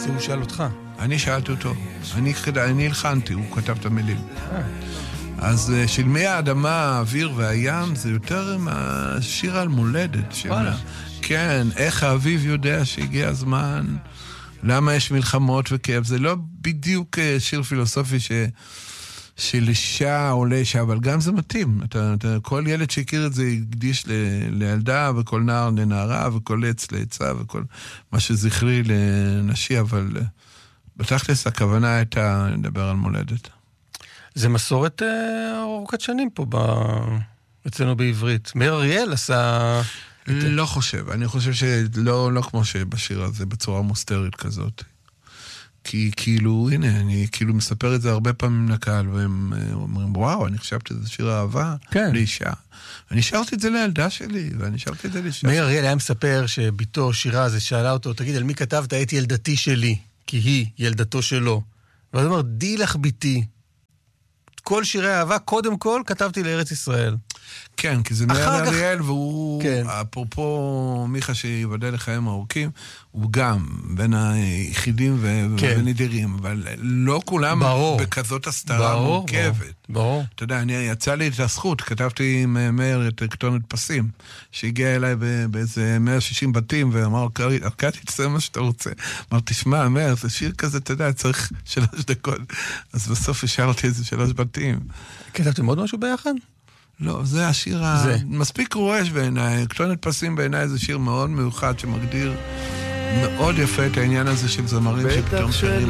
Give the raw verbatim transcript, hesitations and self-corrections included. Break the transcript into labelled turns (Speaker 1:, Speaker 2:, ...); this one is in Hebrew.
Speaker 1: זה הוא שאל אותך.
Speaker 2: אני שאלתי אותו. אני, אני הלחנתי, הוא כתב את המילים. אז שלמי האדמה, האוויר והים, זה יותר מהשיר על מולדת.
Speaker 1: וואלה.
Speaker 2: כן, איך האביב יודע שהגיע הזמן, למה יש מלחמות וכאב. זה לא בדיוק שיר פילוסופי ש... של אישה או לאישה, אבל גם זה מתאים. אתה, אתה, כל ילד שהכיר את זה יקדיש ל, לילדה, וכל נער לנערה, וכל עץ לעצה, וכל מה שזכרי לנשי, אבל בתכלס הכוונה הייתה לדבר על מולדת.
Speaker 1: זה מסורת אה, ארוכת שנים פה ב... אצלנו בעברית. מאיר אריאל עשה...
Speaker 2: לא חושב. אני חושב שלא לא כמו שבשיר הזה, בצורה מוסתרית כזאת. כי כאילו, הנה, אני כאילו מספר את זה הרבה פעמים לקהל, והם אומרים, וואו, אני חשבתי שזה שיר אהבה
Speaker 1: כן.
Speaker 2: לאישה. אני שרתי את זה לילדה שלי, ואני שרתי את זה לאישה.
Speaker 1: מאיר אריאל היה מספר שביתו שירה זה שאלה אותו, תגיד, על מי כתבת את ילדתי שלי? כי היא ילדתו שלו. ואז הוא אומר, די לך ביתי. כל שירי אהבה, קודם כל, כתבתי לארץ ישראל.
Speaker 2: כן, כי זה מאיר אריאל, והוא,
Speaker 1: כן.
Speaker 2: אפרופו מיכה שיבדל לחיים ארוכים, הוא גם בין היחידים ו...
Speaker 1: כן.
Speaker 2: ונדירים, אבל לא כולם
Speaker 1: ברור.
Speaker 2: בכזאת הסתרה
Speaker 1: ברור,
Speaker 2: מורכבת.
Speaker 1: ברור, ברור.
Speaker 2: אתה יודע, אני יצא לי את הזכות, כתבתי עם מאיר את כתונת פסים, שהגיע אליי באיזה מאה ושישים בתים, ואמר, ארכדי, תעשה מה שאתה רוצה. אמר, תשמע, מאיר, זה שיר כזה, אתה יודע, צריך שלוש דקות. אז בסוף השארתי איזה שלוש בתים.
Speaker 1: כתבתם עוד משהו ביחד?
Speaker 2: לא, זה השיר המספיק רועש בעיניי. כתונת פסים בעיניי זה שיר מאוד מיוחד שמגדיר מאוד יפה את העניין הזה של זמרים שפתאום שרים